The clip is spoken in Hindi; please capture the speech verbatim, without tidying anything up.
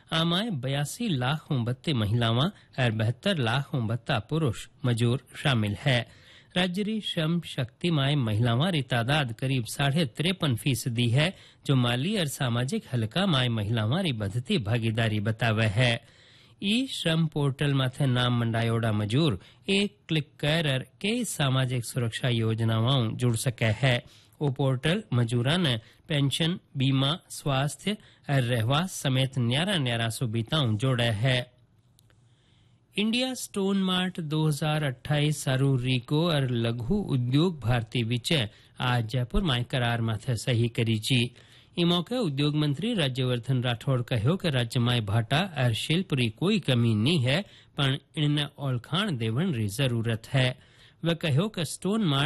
आमाय बयासी लाख बत्ते महिलावां और बहत्तर लाख बत्ता पुरुष मजूर शामिल है। राज्य री श्रम शक्ति माय महिलावां री तादाद करीब साढ़े तिरपन फीसदी है, जो माली और सामाजिक हलका माय महिलावां री बढ़ती भागीदारी बतावे है। ई श्रम पोर्टल माथे नाम मंडायोड़ा मजूर एक क्लिक कर कई सामाजिक सुरक्षा योजनाओं जुड़ सके है। वो पोर्टल मजूरा ने पेंशन, बीमा, स्वास्थ्य और रहवास समेत न्यारा न्यारा सुविधाओं जोड़े है। इंडिया स्टोन मार्ट दो हज़ार अट्ठाईस सारू रीको और लघु उद्योग भारती विचे आज जयपुर में करार माथे सही करी ची। ई मौके उद्योग मंत्री राज्यवर्धन राठौड़ कहो कि राज्य में भाटा और शिल्प री कोई कमी नहीं है, पर इनने ओळखाण देवण री जरूरत है। वह कहो कि स्टोन मार्ट